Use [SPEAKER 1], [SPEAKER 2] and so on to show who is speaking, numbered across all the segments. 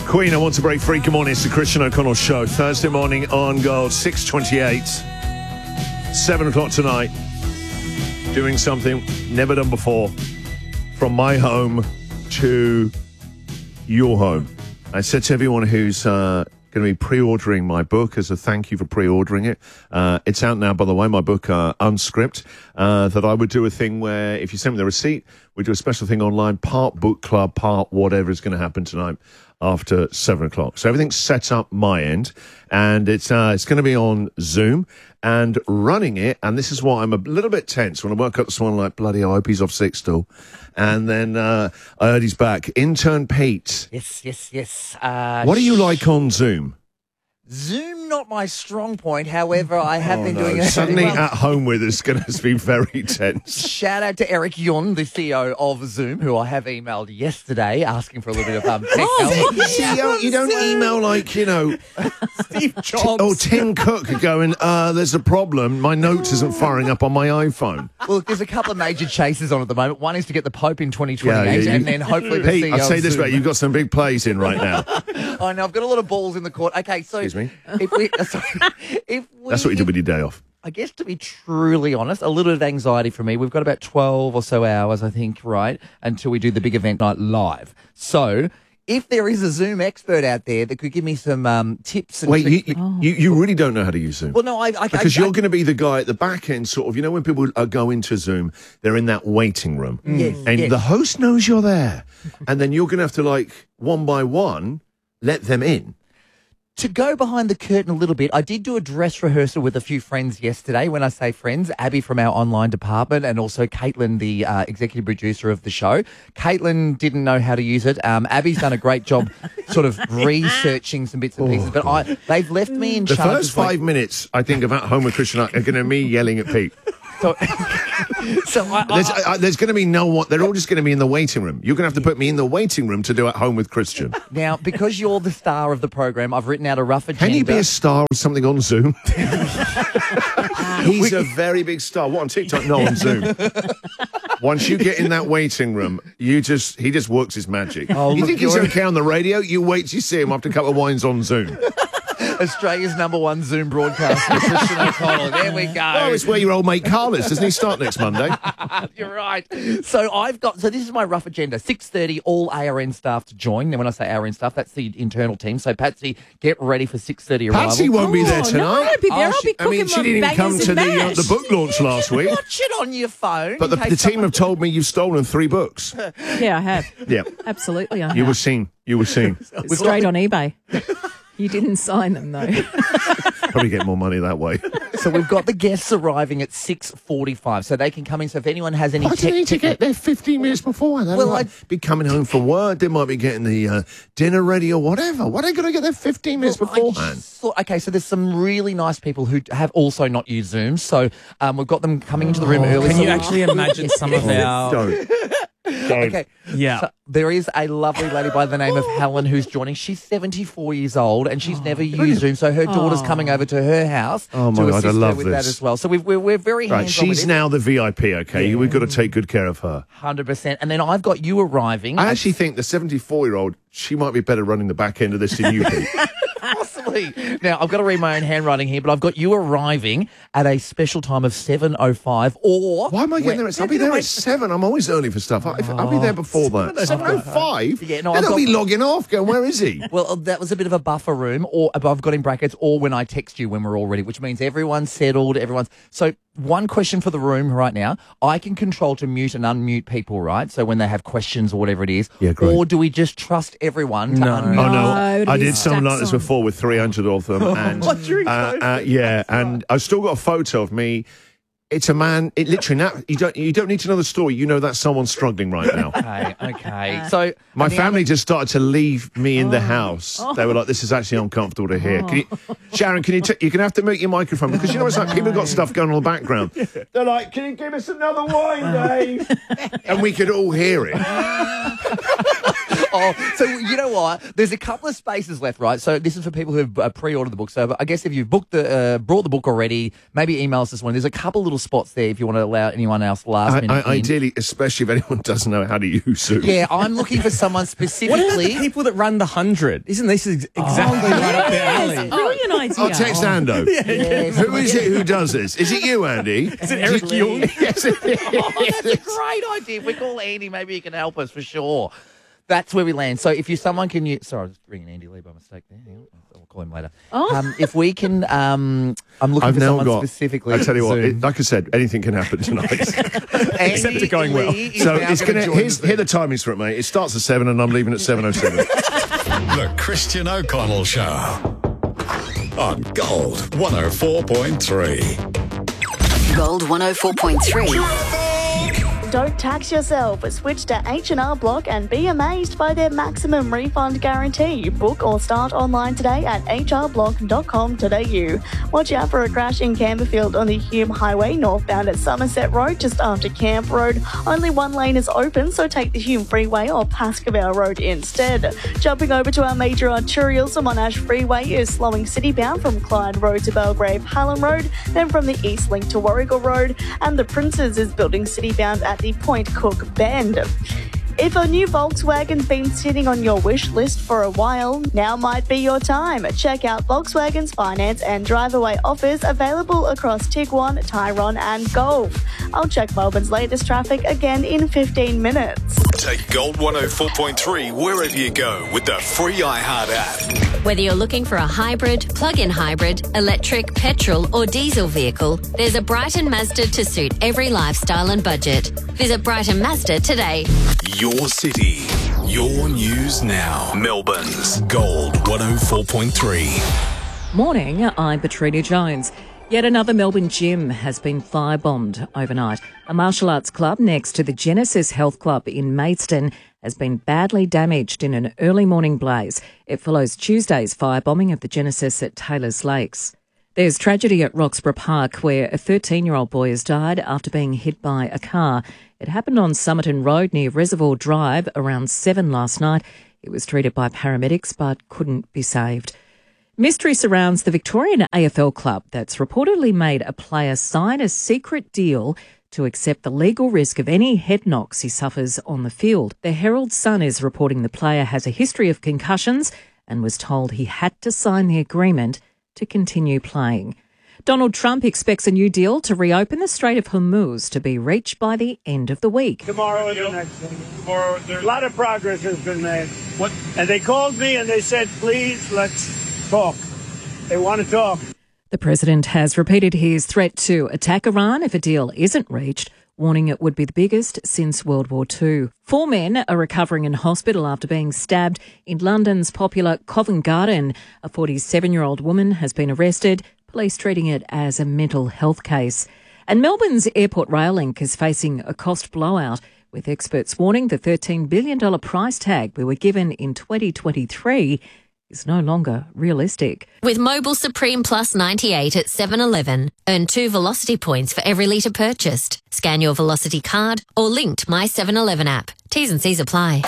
[SPEAKER 1] Queen, I Want to Break Free. Good morning, it's the Christian O'Connell Show. Thursday morning on Gold, 6:28. 7 o'clock tonight. Doing something never done before. From my home to your home. I said to everyone who's going to be pre-ordering my book as a thank you for pre-ordering it. It's out now, by the way, my book, Unscript, that I would do a thing where if you send me the receipt, we do a special thing online, part book club, part whatever is going to happen tonight after 7 o'clock. So everything's set up my end, and it's going to be on Zoom and running it. And this is why I'm a little bit tense when I woke up this morning, like, bloody, I hope he's off sick still. And then I heard he's back. Intern Pete.
[SPEAKER 2] Yes.
[SPEAKER 1] What are you like on Zoom?
[SPEAKER 2] Zoom, not my strong point. However, I have been doing it.
[SPEAKER 1] Suddenly at home with us, going to be very tense.
[SPEAKER 2] Shout out to Eric Yun, the CEO of Zoom, who I have emailed yesterday asking for a little bit of tech help.
[SPEAKER 1] You don't email like,
[SPEAKER 2] Steve Jobs.
[SPEAKER 1] or Tim Cook going, there's a problem. My notes isn't firing up on my iPhone.
[SPEAKER 2] Well, there's a couple of major chases on at the moment. One is to get the Pope in 2028, and then hopefully the
[SPEAKER 1] Pete,
[SPEAKER 2] CEO
[SPEAKER 1] I'll say
[SPEAKER 2] of
[SPEAKER 1] this
[SPEAKER 2] Zoom.
[SPEAKER 1] way, you've got some big plays in right now.
[SPEAKER 2] I know, I've got a lot of balls in the court. Okay, so
[SPEAKER 1] Excuse me?
[SPEAKER 2] if we
[SPEAKER 1] That's what you do with your day off.
[SPEAKER 2] I guess, to be truly honest, a little bit of anxiety for me. We've got about 12 or so hours, I think, right, until we do the big event night live. So if there is a Zoom expert out there that could give me some tips and tricks.
[SPEAKER 1] You really don't know how to use Zoom.
[SPEAKER 2] Well, no,
[SPEAKER 1] because you're going to be the guy at the back end, sort of, when people go into Zoom, they're in that waiting room.
[SPEAKER 2] Yes,
[SPEAKER 1] and
[SPEAKER 2] yes.
[SPEAKER 1] the host knows you're there. And then you're going to have to, like, one by one, let them in.
[SPEAKER 2] To go behind the curtain a little bit, I did do a dress rehearsal with a few friends yesterday. When I say friends, Abby from our online department and also Caitlin, the executive producer of the show. Caitlin didn't know how to use it. Abby's done a great job sort of researching some bits and pieces, but they've left me in charge.
[SPEAKER 1] The first 5 minutes, I think, of At Home with Christian are going to be me yelling at Pete.
[SPEAKER 2] So
[SPEAKER 1] there's going to be no one. They're all just going to be in the waiting room. You're going to have to put me in the waiting room to do At Home with Christian.
[SPEAKER 2] Now, because you're the star of the program, I've written out a rough agenda.
[SPEAKER 1] Can you be a star with something on Zoom? He's a very big star. What, on TikTok? No, on Zoom. Once you get in that waiting room, he just works his magic. You think he's okay on the radio? You wait till you see him after a couple of wines on Zoom.
[SPEAKER 2] Australia's #1 Zoom broadcaster, Christian O'Connell. There we go.
[SPEAKER 1] Oh, it's where your old mate Carl is. Doesn't he start next Monday?
[SPEAKER 2] You're right. So this is my rough agenda. 6:30, all ARN staff to join. Now, when I say ARN staff, that's the internal team. So, Patsy, get ready for 6:30 arrival.
[SPEAKER 1] Patsy won't be there tonight.
[SPEAKER 3] No, I won't be there. I'll be cooking
[SPEAKER 1] she didn't even come to the book launch last week.
[SPEAKER 2] Watch it on your phone.
[SPEAKER 1] But the team have told me you've stolen 3 books.
[SPEAKER 3] Yeah, I have.
[SPEAKER 1] Yeah.
[SPEAKER 3] Absolutely, I have.
[SPEAKER 1] You were seen.
[SPEAKER 3] Straight on eBay. You didn't sign them, though.
[SPEAKER 1] Probably get more money that way.
[SPEAKER 2] So we've got the guests arriving at 6:45, so they can come in. So if anyone has any...
[SPEAKER 1] Why do they need to get there 15 minutes before? They might be coming home from work. They might be getting the dinner ready or whatever. Why are they going to get there 15 minutes beforehand?
[SPEAKER 2] Okay, so there's some really nice people who have also not used Zoom. So we've got them coming into the room early.
[SPEAKER 4] Can you actually imagine some of our...
[SPEAKER 1] Don't.
[SPEAKER 2] Okay.
[SPEAKER 4] Yeah.
[SPEAKER 2] So there is a lovely lady by the name of Helen who's joining. She's 74 years old and she's never used Zoom. So her daughter's coming over to her house
[SPEAKER 1] Oh, my
[SPEAKER 2] to
[SPEAKER 1] God,
[SPEAKER 2] assist
[SPEAKER 1] I love
[SPEAKER 2] her with
[SPEAKER 1] this.
[SPEAKER 2] that as well. So we're very
[SPEAKER 1] Right,
[SPEAKER 2] hands-on with
[SPEAKER 1] she's
[SPEAKER 2] it.
[SPEAKER 1] now the VIP, okay? We've got to take good care of her.
[SPEAKER 2] 100%. And then I've got you arriving.
[SPEAKER 1] I actually think the 74-year-old, she might be better running the back end of this than you, Pete.
[SPEAKER 2] Possibly. Now, I've got to read my own handwriting here, but I've got you arriving at a special time of 7:05 or...
[SPEAKER 1] Why am I getting there? I'll be there at 7. I'm always early for stuff. I'll be there before that. 7:05?
[SPEAKER 2] Yeah, no,
[SPEAKER 1] Then
[SPEAKER 2] I've
[SPEAKER 1] I'll be
[SPEAKER 2] got-
[SPEAKER 1] logging off, going, where is he?
[SPEAKER 2] Well, that was a bit of a buffer room, or I've got in brackets, or when I text you when we're all ready, which means everyone's settled, So one question for the room right now. I can control to mute and unmute people, right? So when they have questions or whatever it is.
[SPEAKER 1] Yeah, great.
[SPEAKER 2] Or do we just trust everyone to unmute?
[SPEAKER 1] Oh, no.
[SPEAKER 3] No,
[SPEAKER 1] I did
[SPEAKER 3] it's
[SPEAKER 1] something like
[SPEAKER 3] stacks
[SPEAKER 1] this
[SPEAKER 3] on.
[SPEAKER 1] before with 300 of them. And, yeah, and I've still got a photo of me. It's a man. It literally now. You don't need to know the story. You know that someone's struggling right now.
[SPEAKER 2] Okay. So
[SPEAKER 1] My family just started to leave me in the house. They were like, "This is actually uncomfortable to hear." Can you, Sharon, can you? You're gonna have to mute your microphone because you know it's like people have got stuff going on in the background. They're like, "Can you give us another wine, Dave?" And we could all hear it.
[SPEAKER 2] Oh, so you know what? There's a couple of spaces left, right? So this is for people who have pre-ordered the book. So I guess if you've brought the book already, maybe email us this one. There's a couple little spots there if you want to allow anyone else last minute.
[SPEAKER 1] Ideally, especially if anyone doesn't know how to use Zoom.
[SPEAKER 2] Yeah, I'm looking for someone specifically.
[SPEAKER 4] What about the people that run the 100? Isn't this exactly right up their alley?
[SPEAKER 3] Brilliant idea.
[SPEAKER 1] I'll text Ando.
[SPEAKER 2] Yes.
[SPEAKER 1] Who is it who does this? Is it you, Andy?
[SPEAKER 4] Is it Eric Young?
[SPEAKER 1] Yes, it is.
[SPEAKER 2] Oh, that's a great idea. If we call Andy, maybe he can help us for sure. That's where we land. So if someone can use... Sorry, I was ringing Andy Lee by mistake there. Hang on. I'll call him later.
[SPEAKER 3] Oh.
[SPEAKER 2] If we can... I'm looking for someone specifically.
[SPEAKER 1] I tell you what,
[SPEAKER 2] Zoom.
[SPEAKER 1] like I said, anything can happen tonight.
[SPEAKER 4] Except it going well.
[SPEAKER 1] So it's going to... Here are the timings for it, mate. It starts at 7 and I'm leaving at 7:07.
[SPEAKER 5] The Christian O'Connell Show on Gold 104.3.
[SPEAKER 6] Gold 104.3.
[SPEAKER 7] Don't tax yourself. Switch to H&R Block and be amazed by their maximum refund guarantee. Book or start online today at hrblock.com.au. Watch out for a crash in Camberfield on the Hume Highway northbound at Somerset Road just after Camp Road. Only one lane is open, so take the Hume Freeway or Pascoe Road instead. Jumping over to our major arterials, the Monash Freeway is slowing citybound from Clyde Road to Belgrave Hallam Road, then from the East Link to Warrigal Road, and the Princes is building citybound at the Point Cook Bend. If a new Volkswagen's been sitting on your wish list for a while, now might be your time. Check out Volkswagen's finance and drive-away offers available across Tiguan, Tyrone and Golf. I'll check Melbourne's latest traffic again in 15 minutes.
[SPEAKER 5] Take Gold 104.3 wherever you go with the free iHeart app.
[SPEAKER 6] Whether you're looking for a hybrid, plug-in hybrid, electric, petrol or diesel vehicle, there's a Brighton Mazda to suit every lifestyle and budget. Visit Brighton Mazda today.
[SPEAKER 5] Your city, your news now. Melbourne's Gold 104.3.
[SPEAKER 3] Morning, I'm Petrina Jones. Yet another Melbourne gym has been firebombed overnight. A martial arts club next to the Genesis Health Club in Maidstone has been badly damaged in an early morning blaze. It follows Tuesday's firebombing of the Genesis at Taylors Lakes. There's tragedy at Roxburgh Park where a 13-year-old boy has died after being hit by a car. It happened on Somerton Road near Reservoir Drive around 7 last night. He was treated by paramedics but couldn't be saved. Mystery surrounds the Victorian AFL club that's reportedly made a player sign a secret deal to accept the legal risk of any head knocks he suffers on the field. The Herald Sun is reporting the player has a history of concussions and was told he had to sign the agreement to continue playing. Donald Trump expects a new deal to reopen the Strait of Hormuz to be reached by the end of the week.
[SPEAKER 8] Tomorrow is the next thing. Tomorrow, a lot of progress has been made. And they called me and they said, please, let's talk. They want to talk.
[SPEAKER 3] The president has repeated his threat to attack Iran if a deal isn't reached, warning it would be the biggest since World War II. 4 men are recovering in hospital after being stabbed in London's popular Covent Garden. A 47-year-old woman has been arrested, police treating it as a mental health case. And Melbourne's airport rail link is facing a cost blowout, with experts warning the $13 billion price tag we were given in 2023 is no longer realistic.
[SPEAKER 6] With Mobile Supreme Plus 98 at 7-Eleven, earn 2 Velocity points for every litre purchased. Scan your Velocity card or link to My 7-Eleven app. T's and C's apply.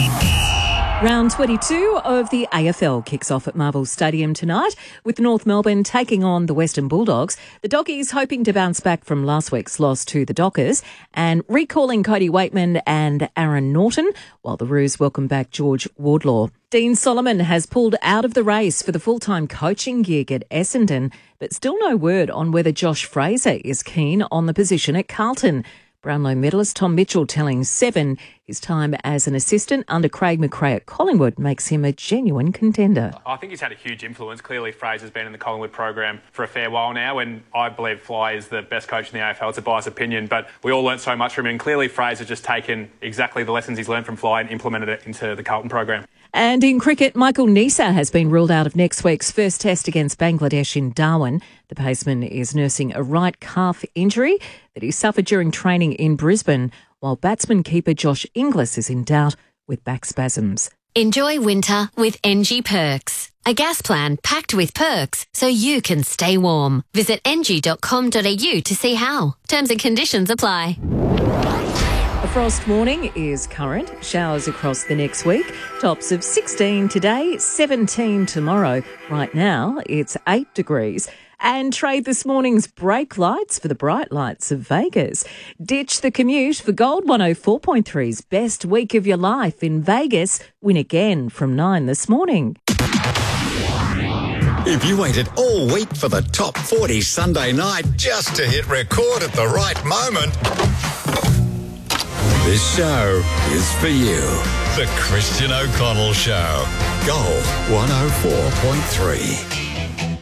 [SPEAKER 3] Round 22 of the AFL kicks off at Marvel Stadium tonight, with North Melbourne taking on the Western Bulldogs. The Doggies hoping to bounce back from last week's loss to the Dockers and recalling Cody Waitman and Aaron Norton, while the Roos welcome back George Wardlaw. Dean Solomon has pulled out of the race for the full-time coaching gig at Essendon, but still no word on whether Josh Fraser is keen on the position at Carlton. Brownlow medalist Tom Mitchell telling Seven his time as an assistant under Craig McRae at Collingwood makes him a genuine contender.
[SPEAKER 9] I think he's had a huge influence. Clearly, Fraser's been in the Collingwood program for a fair while now, and I believe Fly is the best coach in the AFL. It's a biased opinion, but we all learnt so much from him, and clearly Fraser's just taken exactly the lessons he's learned from Fly and implemented it into the Carlton program.
[SPEAKER 3] And in cricket, Michael Neser has been ruled out of next week's first test against Bangladesh in Darwin. The paceman is nursing a right calf injury that he suffered during training in Brisbane, while batsman keeper Josh Inglis is in doubt with back spasms.
[SPEAKER 6] Enjoy winter with NG Perks, a gas plan packed with perks so you can stay warm. Visit ng.com.au to see how. Terms and conditions apply.
[SPEAKER 3] A A frost warning is current. Showers across the next week. Tops of 16 today, 17 tomorrow. Right now, it's 8 degrees. And trade this morning's brake lights for the bright lights of Vegas. Ditch the commute for Gold 104.3's best week of your life in Vegas. Win again from 9 this morning.
[SPEAKER 10] If you waited all week for the Top 40 Sunday night just to hit record at the right moment, this show is for you. The Christian O'Connell Show. Gold 104.3.